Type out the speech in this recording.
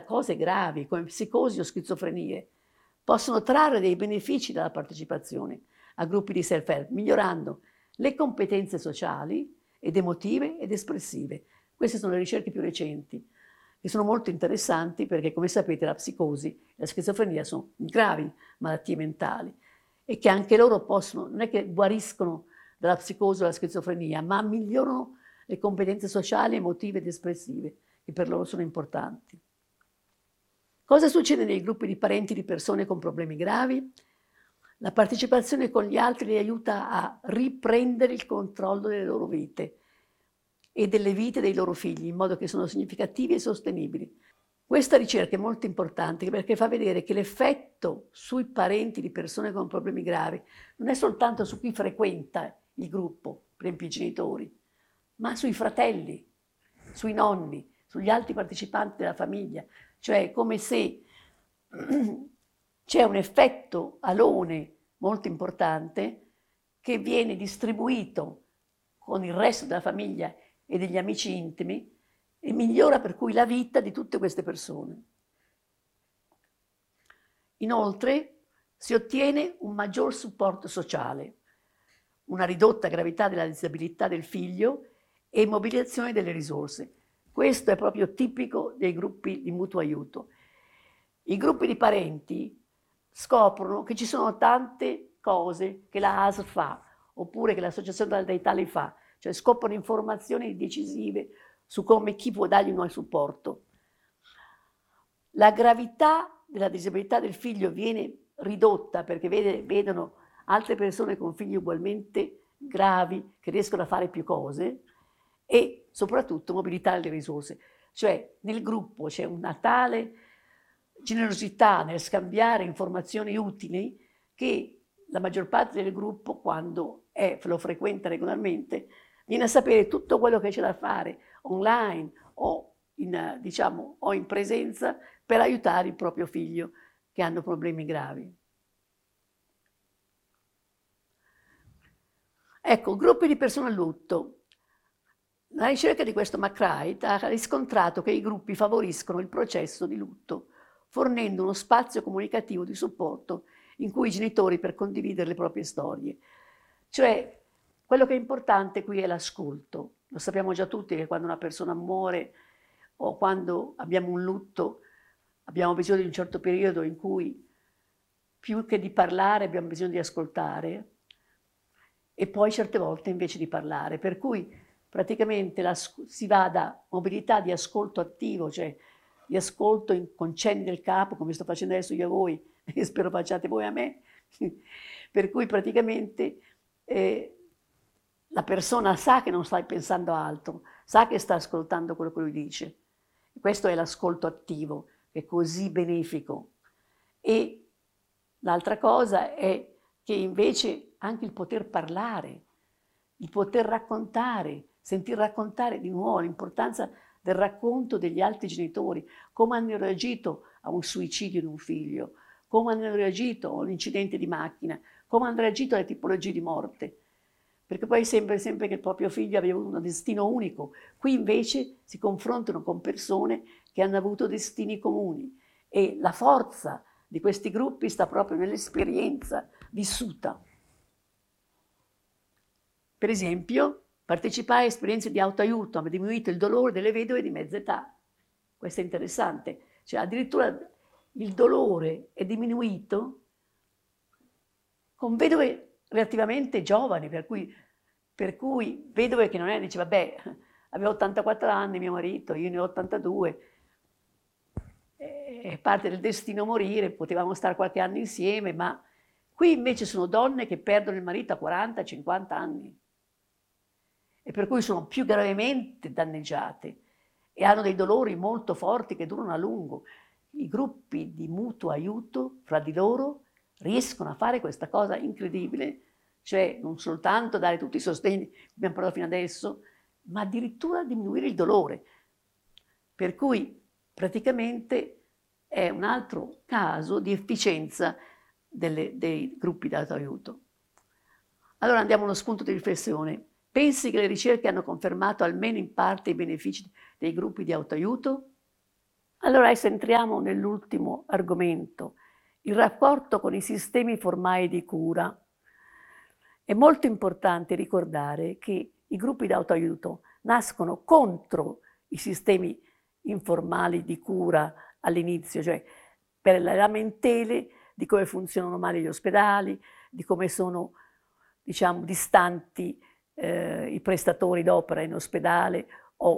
cose gravi come psicosi o schizofrenie, possono trarre dei benefici dalla partecipazione a gruppi di self-help, migliorando le competenze sociali ed emotive ed espressive. Queste sono le ricerche più recenti, che sono molto interessanti perché, come sapete, la psicosi e la schizofrenia sono gravi malattie mentali e che anche loro possono, non è che guariscono dalla psicosi o dalla schizofrenia, ma migliorano le competenze sociali, emotive ed espressive, che per loro sono importanti. Cosa succede nei gruppi di parenti di persone con problemi gravi? La partecipazione con gli altri li aiuta a riprendere il controllo delle loro vite e delle vite dei loro figli, in modo che sono significativi e sostenibili. Questa ricerca è molto importante perché fa vedere che l'effetto sui parenti di persone con problemi gravi non è soltanto su chi frequenta il gruppo, per esempio i genitori, ma sui fratelli, sui nonni, sugli altri partecipanti della famiglia. Cioè è come se c'è un effetto alone molto importante che viene distribuito con il resto della famiglia e degli amici intimi e migliora per cui la vita di tutte queste persone. Inoltre si ottiene un maggior supporto sociale, una ridotta gravità della disabilità del figlio e mobilitazione delle risorse. Questo è proprio tipico dei gruppi di mutuo aiuto. I gruppi di parenti scoprono che ci sono tante cose che la ASL fa, oppure che l'Associazione dei Tali fa, cioè scoprono informazioni decisive su come chi può dargli un supporto. La gravità della disabilità del figlio viene ridotta perché vedono altre persone con figli ugualmente gravi che riescono a fare più cose e soprattutto mobilitare le risorse. Cioè nel gruppo c'è una tale generosità nel scambiare informazioni utili che la maggior parte del gruppo, quando lo frequenta regolarmente, viene a sapere tutto quello che c'è da fare online o in presenza per aiutare il proprio figlio che hanno problemi gravi. Ecco, gruppi di persone a lutto. La ricerca di questo McCreight ha riscontrato che i gruppi favoriscono il processo di lutto, fornendo uno spazio comunicativo di supporto in cui i genitori per condividere le proprie storie. Cioè, quello che è importante qui è l'ascolto. Lo sappiamo già tutti che quando una persona muore o quando abbiamo un lutto abbiamo bisogno di un certo periodo in cui più che di parlare abbiamo bisogno di ascoltare e poi certe volte invece di parlare. Per cui praticamente si va da mobilità di ascolto attivo, cioè di ascolto con cenni del capo, come sto facendo adesso io a voi, e spero facciate voi a me, per cui praticamente la persona sa che non sta pensando a altro, sa che sta ascoltando quello che lui dice. Questo è l'ascolto attivo, che è così benefico. E l'altra cosa è che invece anche il poter parlare, il poter raccontare, sentir raccontare di nuovo l'importanza del racconto degli altri genitori, come hanno reagito a un suicidio di un figlio, come hanno reagito a un incidente di macchina, come hanno reagito alle tipologie di morte. Perché poi sembra sempre che il proprio figlio aveva un destino unico. Qui invece si confrontano con persone che hanno avuto destini comuni e la forza di questi gruppi sta proprio nell'esperienza vissuta. Per esempio, partecipare a esperienze di autoaiuto ha diminuito il dolore delle vedove di mezza età. Questo è interessante. Cioè, addirittura il dolore è diminuito con vedove relativamente giovani, per cui vedove che non è, dice, vabbè, avevo 84 anni mio marito, io ne ho 82, è parte del destino morire, potevamo stare qualche anno insieme, ma qui invece sono donne che perdono il marito a 40, 50 anni e per cui sono più gravemente danneggiate e hanno dei dolori molto forti che durano a lungo. I gruppi di mutuo aiuto fra di loro riescono a fare questa cosa incredibile, cioè non soltanto dare tutti i sostegni che abbiamo parlato fino adesso, ma addirittura diminuire il dolore. Per cui praticamente è un altro caso di efficienza dei gruppi di autoaiuto. Allora andiamo a uno spunto di riflessione. Pensi che le ricerche hanno confermato almeno in parte i benefici dei gruppi di autoaiuto? Allora adesso entriamo nell'ultimo argomento, il rapporto con i sistemi formali di cura. È molto importante ricordare che i gruppi d'autoaiuto nascono contro i sistemi informali di cura all'inizio, cioè per le lamentele di come funzionano male gli ospedali, di come sono, diciamo, distanti i prestatori d'opera in ospedale